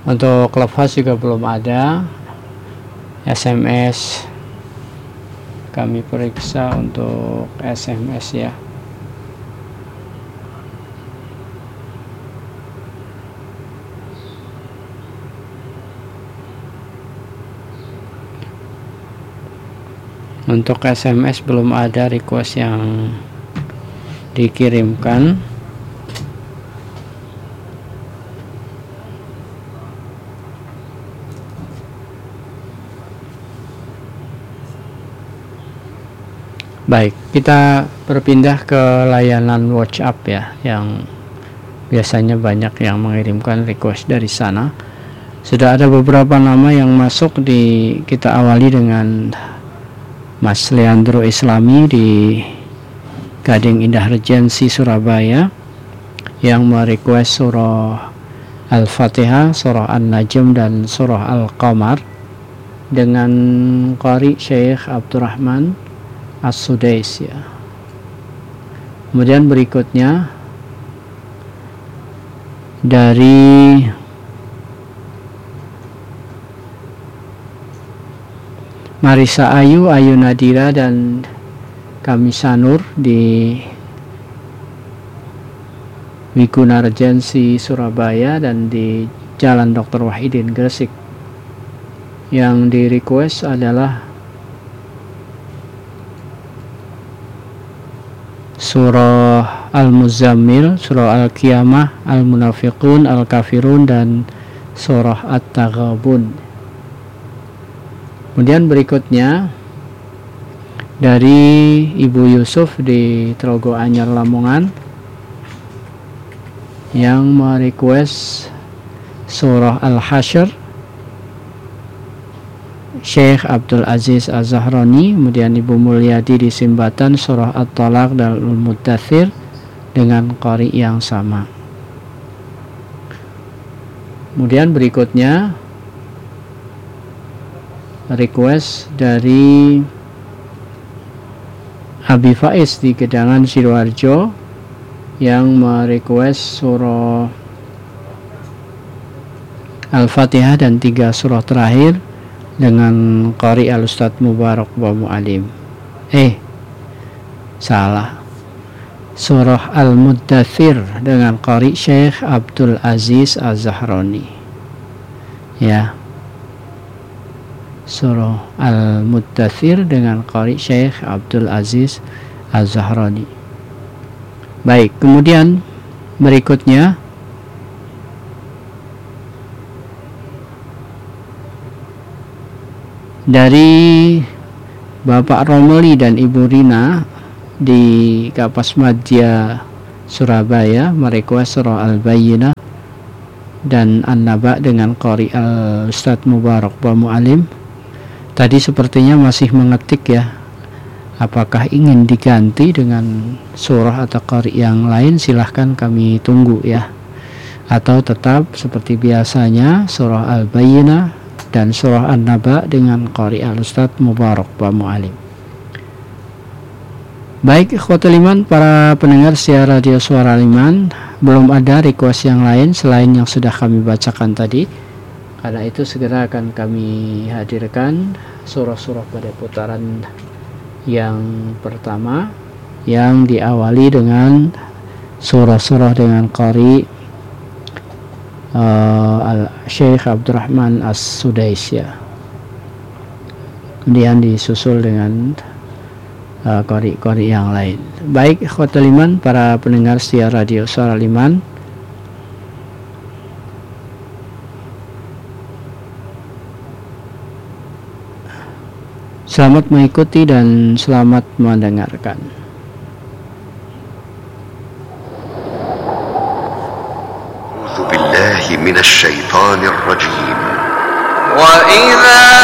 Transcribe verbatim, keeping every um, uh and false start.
Untuk Clubhouse juga belum ada. S M S kami periksa untuk S M S ya. Untuk S M S belum ada request yang dikirimkan. Baik, kita berpindah ke layanan WhatsApp ya, yang biasanya banyak yang mengirimkan request dari sana. Sudah ada beberapa nama yang masuk. Di kita awali dengan Mas Leandro Islami di Gading Indah Regency Surabaya yang merequest surah Al-Fatihah, surah An-Najm dan surah Al-Qamar dengan qari Syekh Abdurrahman As-Sudais ya. Kemudian berikutnya dari Marisa Ayu, Ayu Nadira dan Kamisa Nur di Wiguna Regency Surabaya dan di Jalan Doktor Wahidin Gresik. Yang di request adalah surah Al-Muzammil, surah Al-Qiyamah, Al-Munafiqun, Al-Kafirun dan surah At-Taghabun. Kemudian berikutnya dari Ibu Yusuf di Trogo Anyar Lamongan yang merequest surah Al-Hasyr, Syekh Abdul Aziz Az-Zahrani. Kemudian Ibu Mulyadi di Simbatan surah At-Talaq dan Al-Muddathir dengan qari yang sama. Kemudian berikutnya request dari Abi Faiz di Gedangan Sidoarjo yang merequest surah Al-Fatihah dan tiga surah terakhir dengan qari Al-Ustadz Mubarak wa Mu'alim. Eh, salah. Surah Al-Muddathir dengan qari Syekh Abdul Aziz Az-Zahrani. Ya. Surah Al-Muddathir dengan qari Syekh Abdul Aziz Az-Zahrani. Baik, kemudian berikutnya dari Bapak Romeli dan Ibu Rina di Kapas Madya Surabaya merequest surah Al-Bayyinah dan An-Naba dengan qari Al-Ustadz Mubarak wa Mu'alim. Tadi sepertinya masih mengetik ya, apakah ingin diganti dengan surah atau qari yang lain? Silahkan kami tunggu ya, atau tetap seperti biasanya surah Al-Bayyinah dan surah An-Naba dengan qari Al-Ustadz Mubarak wa Mu'alim. Baik ikhwatul iman, para pendengar siar radio Suara Iman, belum ada request yang lain selain yang sudah kami bacakan tadi. Karena itu segera akan kami hadirkan surah-surah pada putaran yang pertama yang diawali dengan surah-surah dengan qari uh, Al-Syekh Abdurrahman As-Sudais ya. Kemudian disusul dengan uh, qari-qari yang lain. Baik ikhwatul iman, para pendengar siar radio Suara Iman, selamat mengikuti dan selamat mendengarkan. A'udzu billahi minasy syaithanir rajim. Wa idza